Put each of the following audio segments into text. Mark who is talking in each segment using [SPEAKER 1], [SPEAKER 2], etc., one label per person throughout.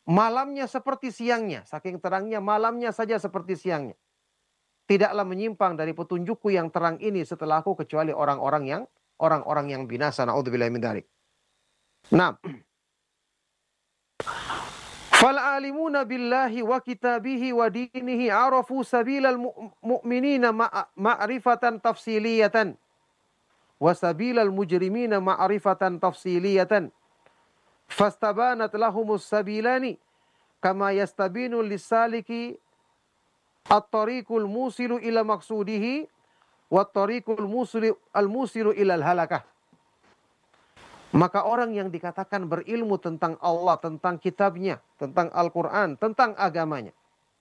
[SPEAKER 1] Malamnya seperti siangnya, saking terangnya malamnya saja seperti siangnya. Tidaklah menyimpang dari petunjukku yang terang ini setelahku kecuali orang-orang yang binasa. Na'udzubillahi min dzalik. Nah, fal alimuna billahi wa kitabihi wa dinihi arafu sabilal mu'minina ma'rifatan tafsiliyatan wa sabilal mujrimina ma'rifatan tafsiliyatan fastabanat lahumus sabilani kama yastabinu lisaliki at-tariqul musilu ila maqsudihi wa at-tariqul musilu ila al-halakah. Maka orang yang dikatakan berilmu tentang Allah, tentang kitabnya, tentang Al-Quran, tentang agamanya,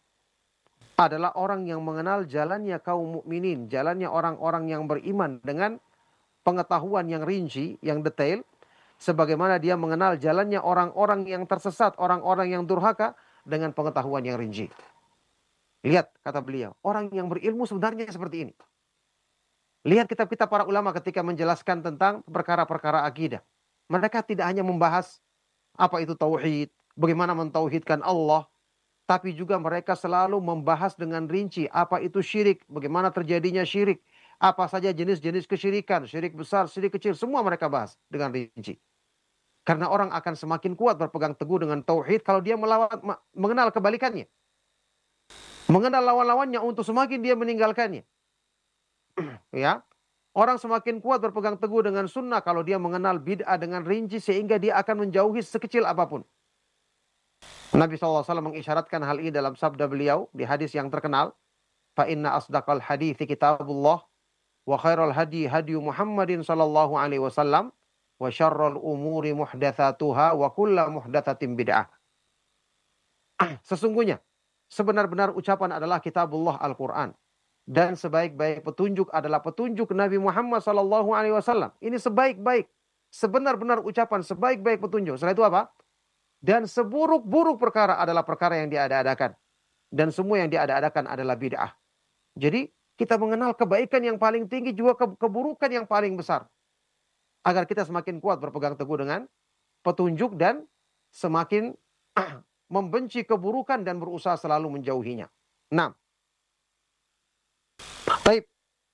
[SPEAKER 1] adalah orang yang mengenal jalannya kaum mukminin, jalannya orang-orang yang beriman dengan pengetahuan yang rinci, yang detail, sebagaimana dia mengenal jalannya orang-orang yang tersesat, orang-orang yang durhaka dengan pengetahuan yang rinci. Lihat, kata beliau, orang yang berilmu sebenarnya seperti ini. Lihat kitab-kitab para ulama ketika menjelaskan tentang perkara-perkara akidah. Mereka tidak hanya membahas apa itu tauhid, bagaimana mentauhidkan Allah, tapi juga mereka selalu membahas dengan rinci apa itu syirik, bagaimana terjadinya syirik, apa saja jenis-jenis kesyirikan, syirik besar, syirik kecil, semua mereka bahas dengan rinci. Karena orang akan semakin kuat berpegang teguh dengan tauhid kalau dia mengenal kebalikannya. Mengenal lawan-lawannya untuk semakin dia meninggalkannya. Ya. Orang semakin kuat berpegang teguh dengan sunnah kalau dia mengenal bid'ah dengan rinci sehingga dia akan menjauhi sekecil apapun. Nabi SAW mengisyaratkan hal ini dalam sabda beliau di hadis yang terkenal. Fa inna asdaqal hadithi kitabullah wa khairal hadi hadiyu Muhammadin sallallahu alaihi wasallam wa syarrul umuri muhdatsatuha wa kullu muhdatsatin bid'ah. Sesungguhnya sebenar-benar ucapan adalah kitabullah Al-Quran. Dan sebaik-baik petunjuk adalah petunjuk Nabi Muhammad SAW. Ini sebaik-baik, sebenar-benar ucapan, sebaik-baik petunjuk. Setelah itu apa? Dan seburuk-buruk perkara adalah perkara yang diada-adakan. Dan semua yang diada-adakan adalah bid'ah. Jadi kita mengenal kebaikan yang paling tinggi juga keburukan yang paling besar. Agar kita semakin kuat berpegang teguh dengan petunjuk dan semakin membenci keburukan dan berusaha selalu menjauhinya. Nah, baik.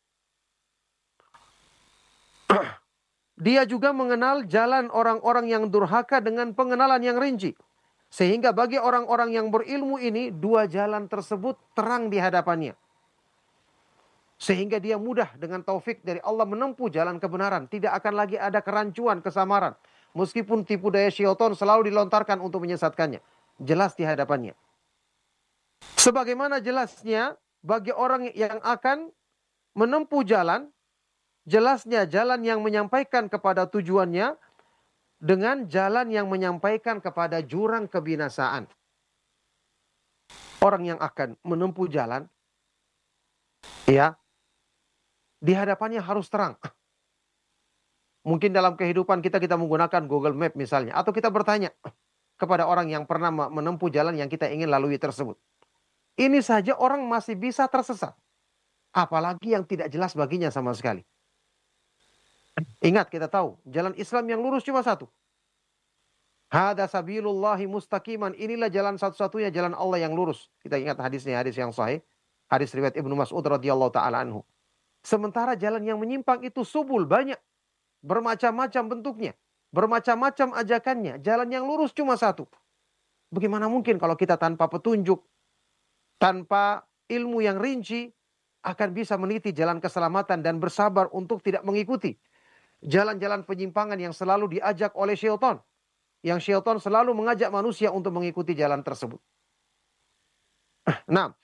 [SPEAKER 1] Dia juga mengenal jalan orang-orang yang durhaka dengan pengenalan yang rinci. Sehingga bagi orang-orang yang berilmu ini, dua jalan tersebut terang di hadapannya. Sehingga dia mudah dengan taufik dari Allah menempuh jalan kebenaran. Tidak akan lagi ada kerancuan, kesamaran. Meskipun tipu daya syaitan selalu dilontarkan untuk menyesatkannya. Jelas di hadapannya. Sebagaimana jelasnya bagi orang yang akan menempuh jalan, jelasnya jalan yang menyampaikan kepada tujuannya dengan jalan yang menyampaikan kepada jurang kebinasaan. Orang yang akan menempuh jalan, ya, di hadapannya harus terang. Mungkin dalam kehidupan kita menggunakan Google Map misalnya, atau kita bertanya kepada orang yang pernah menempuh jalan yang kita ingin lalui tersebut. Ini saja orang masih bisa tersesat. Apalagi yang tidak jelas baginya sama sekali. Ingat, kita tahu jalan Islam yang lurus cuma satu. Hada sabilullahi mustaqiman. Inilah jalan satu-satunya jalan Allah yang lurus. Kita ingat hadisnya, hadis yang sahih. Hadis riwayat Ibnu Mas'ud radhiyallahu taala anhu. Sementara jalan yang menyimpang itu subul banyak. Bermacam-macam bentuknya. Bermacam-macam ajakannya. Jalan yang lurus cuma satu. Bagaimana mungkin kalau kita tanpa petunjuk, tanpa ilmu yang rinci, akan bisa meniti jalan keselamatan dan bersabar untuk tidak mengikuti jalan-jalan penyimpangan yang selalu diajak oleh syaitan. Yang syaitan selalu mengajak manusia untuk mengikuti jalan tersebut. Nah,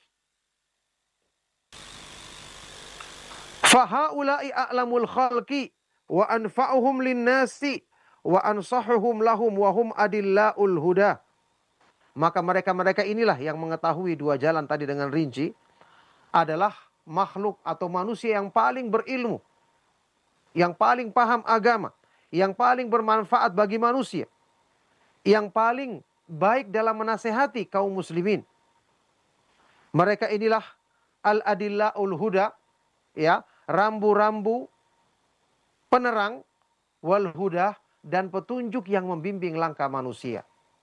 [SPEAKER 1] fahaula'i a'lamul khalqi wa anfa'uhum linnasi wa ansahuhum lahum wa hum adillaul huda. Maka mereka-mereka inilah yang mengetahui dua jalan tadi dengan rinci adalah makhluk atau manusia yang paling berilmu, yang paling paham agama, yang paling bermanfaat bagi manusia, yang paling baik dalam menasehati kaum muslimin. Mereka inilah al-adillaul huda, ya, rambu-rambu penerang wal huda dan petunjuk yang membimbing langkah manusia.